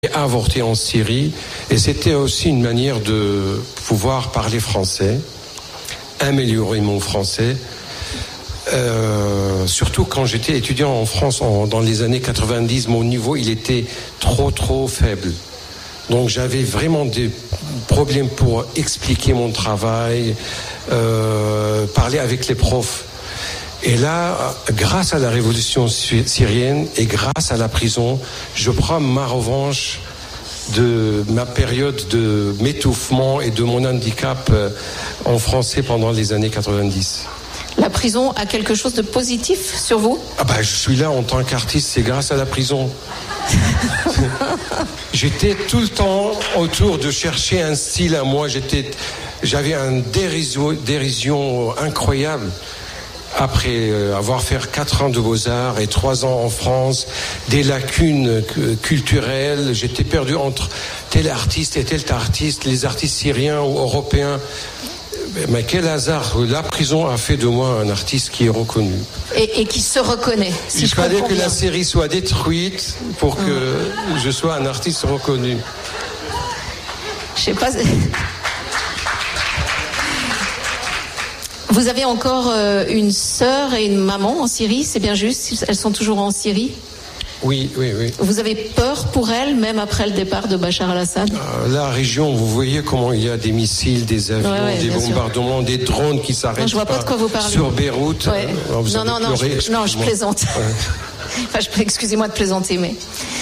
avorté en Syrie, et c'était aussi une manière de pouvoir parler français, améliorer mon français, surtout quand j'étais étudiant en France dans les années 90, mon niveau il était trop faible. Donc j'avais vraiment des problèmes pour expliquer mon travail, parler avec les profs. Et là, grâce à la révolution syrienne et grâce à la prison, je prends ma revanche de ma période de m'étouffement et de mon handicap en français pendant les années 90. La prison a quelque chose de positif sur vous ? Je suis là en tant qu'artiste, c'est grâce à la prison. J'étais tout le temps autour de chercher un style à moi. J'avais une dérision incroyable. Après avoir fait 4 ans de Beaux-Arts et 3 ans en France, des lacunes culturelles, j'étais perdu entre tel artiste et tel artiste, les artistes syriens ou européens. Mais quel hasard, la prison a fait de moi un artiste qui est reconnu. Et qui se reconnaît. Il fallait que la série soit détruite pour que je sois un artiste reconnu. Je sais pas... Vous avez encore une sœur et une maman en Syrie, c'est bien juste ? Elles sont toujours en Syrie ? Oui. Vous avez peur pour elles, même après le départ de Bachar al-Assad ? La région, vous voyez comment il y a des missiles, des avions, des bombardements, sûr. Des drones qui s'arrêtent je vois pas de quoi vous parlez. Sur Beyrouth. Ouais. Non, je plaisante. Ouais. Excusez-moi de plaisanter, mais...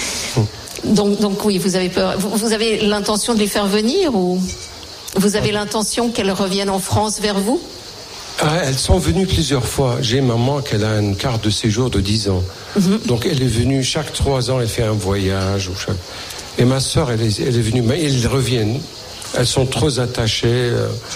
Donc oui, vous avez peur. Vous avez l'intention de les faire venir ou vous avez l'intention qu'elles reviennent en France vers vous ? Elles sont venues plusieurs fois. J'ai maman qui a une carte de séjour de 10 ans. Donc elle est venue chaque 3 ans, elle fait un voyage. Et ma sœur, elle est venue, mais ils reviennent. Elles sont trop attachées.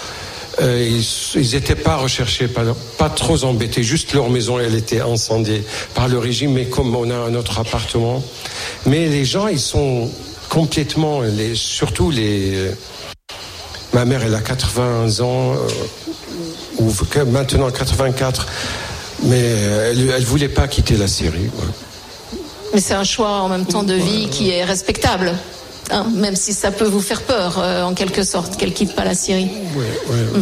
Ils n'étaient pas recherchés, pas trop embêtés. Juste leur maison, elle était incendiée par le régime, mais comme on a un autre appartement. Mais les gens, ils sont complètement... surtout les... Ma mère, elle a 80 ans... ou maintenant 84, mais elle voulait pas quitter la Syrie. Ouais. Mais c'est un choix en même temps de vie qui est respectable, hein, même si ça peut vous faire peur en quelque sorte qu'elle quitte pas la Syrie. Oui.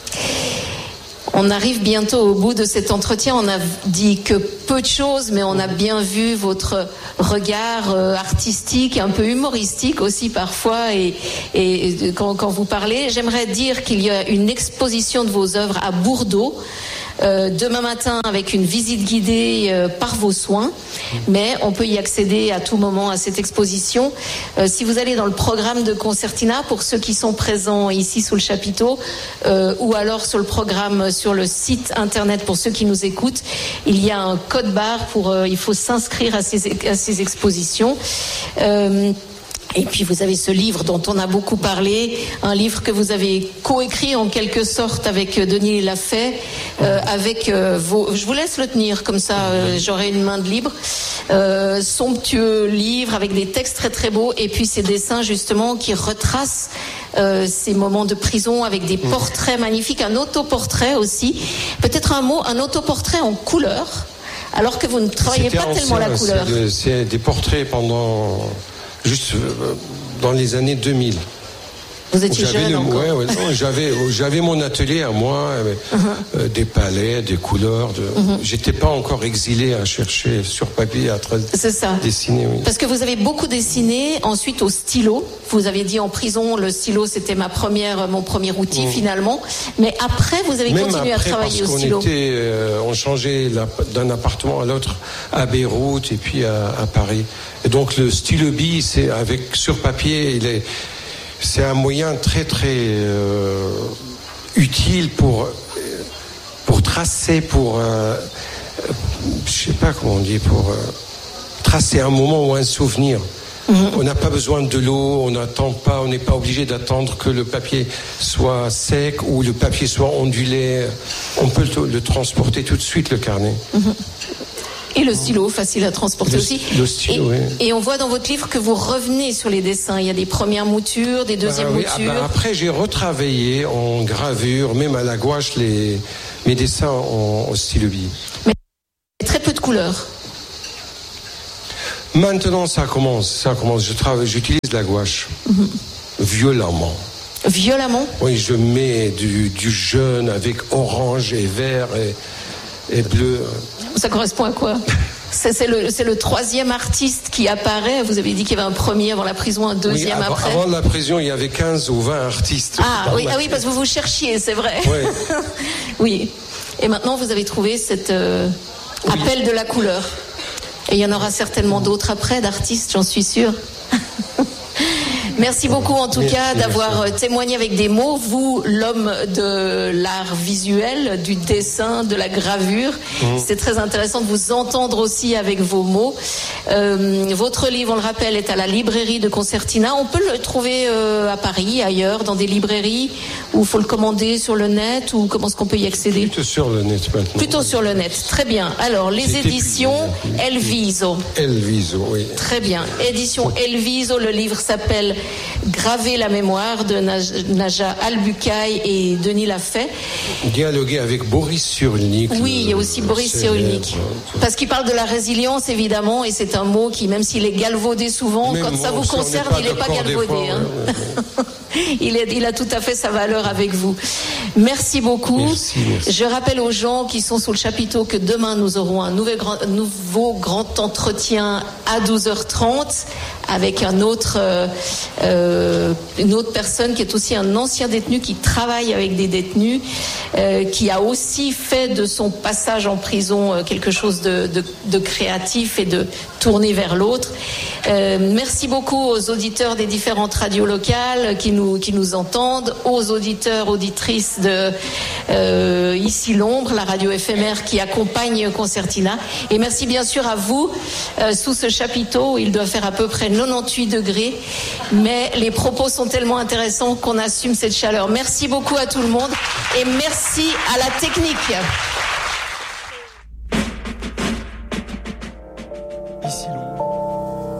On arrive bientôt au bout de cet entretien. On a dit que peu de choses, mais on a bien vu votre regard artistique, un peu humoristique aussi parfois. Et quand vous parlez, j'aimerais dire qu'il y a une exposition de vos œuvres à Bourdeaux. Demain matin avec une visite guidée par vos soins, mais on peut y accéder à tout moment à cette exposition. Si vous allez dans le programme de Concertina, pour ceux qui sont présents ici sous le chapiteau, ou alors sur le programme sur le site internet pour ceux qui nous écoutent, il y a un code barre il faut s'inscrire à ces expositions. Et puis vous avez ce livre dont on a beaucoup parlé, un livre que vous avez coécrit en quelque sorte avec Denis Lafay, je vous laisse le tenir comme ça, j'aurai une main de libre. Somptueux livre avec des textes très très beaux et puis ces dessins justement qui retracent ces moments de prison avec des portraits magnifiques, un autoportrait aussi. Peut-être un autoportrait en couleur, alors que vous ne travaillez pas tellement la couleur. C'est des portraits juste dans les années 2000. Vous étiez jeune encore. J'avais mon atelier à moi, des palais, des couleurs. J'étais pas encore exilé à chercher sur papier à dessiner. Oui. Parce que vous avez beaucoup dessiné, ensuite au stylo. Vous avez dit en prison, le stylo c'était mon premier outil finalement. Mais après, vous avez continué à travailler au stylo. On changeait d'un appartement à l'autre à Beyrouth et puis à Paris. Et donc le stylo-bille, c'est sur papier, c'est un moyen très très utile pour tracer, je sais pas comment on dit, pour tracer un moment ou un souvenir. On n'a pas besoin de l'eau, on n'est pas obligé d'attendre que le papier soit sec ou le papier soit ondulé. On peut le transporter tout de suite, le carnet. Et le stylo, facile à transporter aussi. Le stylo, oui. Et on voit dans votre livre que vous revenez sur les dessins. Il y a des premières moutures, des deuxièmes moutures. Après, j'ai retravaillé en gravure, même à la gouache, mes dessins au stylo-bille. Mais très peu de couleurs. Maintenant, ça commence. J'utilise la gouache. Violemment. Violemment? Oui, je mets du jaune avec orange et vert et bleu. Ça correspond à quoi? C'est le troisième artiste qui apparaît. Vous avez dit qu'il y avait un premier avant la prison, un deuxième après. Avant la prison, il y avait 15 ou 20 artistes. Ah oui, parce que vous cherchiez, c'est vrai. Oui. Oui. Et maintenant, vous avez trouvé cet appel de la couleur. Et il y en aura certainement d'autres après, d'artistes, j'en suis sûre. Merci beaucoup en tout cas d'avoir témoigné avec des mots, vous, l'homme de l'art visuel, du dessin, de la gravure. C'est très intéressant de vous entendre aussi avec vos mots. Votre livre, on le rappelle, est à la librairie de Concertina. On peut le trouver à Paris, ailleurs, dans des librairies, où il faut le commander sur le net, ou comment est-ce qu'on peut y accéder? Plutôt sur le net maintenant. Plutôt sur le net, très bien. Alors, les éditions Elviso. Elviso, oui. Très bien. Édition Elviso, le livre s'appelle Graver la mémoire de Naja Albucaille et Denis Lafay. Dialoguer avec Boris Cyrulnik. Oui, il y a aussi Boris Cyrulnik. Parce qu'il parle de la résilience, évidemment, et c'est un mot qui, même s'il est galvaudé souvent, quand ça vous concerne, il n'est pas galvaudé. Il a tout à fait sa valeur avec vous. Merci beaucoup. Merci. Je rappelle aux gens qui sont sous le chapiteau que demain nous aurons un nouveau grand entretien à 12h30 avec une autre personne qui est aussi un ancien détenu qui travaille avec des détenus, qui a aussi fait de son passage en prison quelque chose de créatif et de tourné vers l'autre. Merci beaucoup aux auditeurs des différentes radios locales qui nous entendent, aux auditeurs, auditrices de Ici l'Ombre, la radio éphémère qui accompagne Concertina. Et merci bien sûr à vous, sous ce chapiteau, il doit faire à peu près 98 degrés, mais les propos sont tellement intéressants qu'on assume cette chaleur. Merci beaucoup à tout le monde et merci à la technique. Ici l'Ombre.